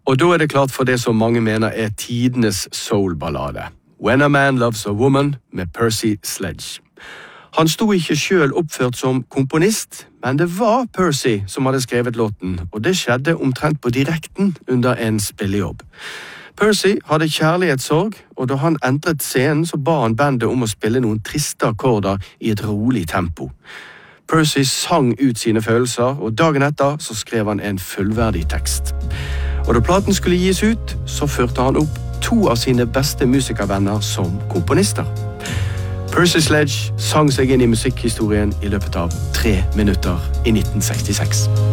Og da det klart for det som mange mener tidenes soul-ballade. When a Man Loves a Woman med Percy Sledge. Han sto ikke selv oppført som komponist, men det var Percy som hadde skrevet låten, og det skjedde omtrent på direkten under en spillejobb. Percy hadde kjærlighetssorg, og da han entret scenen så ba han bandet om å spille noen triste akkorder i et rolig tempo. Percy sang ut sine følelser, og dagen etter så skrev han en fullverdig tekst. Og da platen skulle gis ut, så førte han opp 2 av sine beste musikervenner som komponister. Percy Sledge sang seg inn i musikkhistorien i løpet av 3 minutter i 1966.